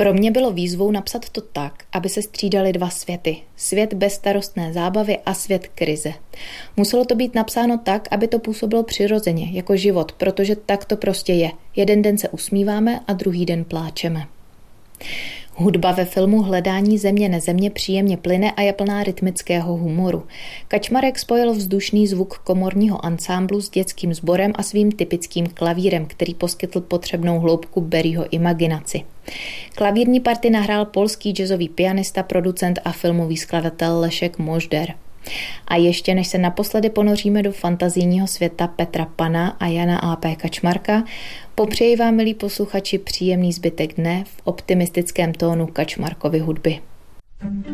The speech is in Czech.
Pro mě bylo výzvou napsat to tak, aby se střídaly dva světy. Svět bezstarostné zábavy a svět krize. Muselo to být napsáno tak, aby to působilo přirozeně, jako život, protože tak to prostě je. Jeden den se usmíváme a druhý den pláčeme. Hudba ve filmu Hledání země nezemě příjemně plyne a je plná rytmického humoru. Kačmarek spojil vzdušný zvuk komorního ansámblu s dětským sborem a svým typickým klavírem, který poskytl potřebnou hloubku Barryho imaginaci. Klavírní party nahrál polský jazzový pianista, producent a filmový skladatel Leszek Možder. A ještě než se naposledy ponoříme do fantazijního světa Petra Pana a Jana A.P. Kačmarka, popřeji vám, milí posluchači, příjemný zbytek dne v optimistickém tónu Kačmarkovy hudby.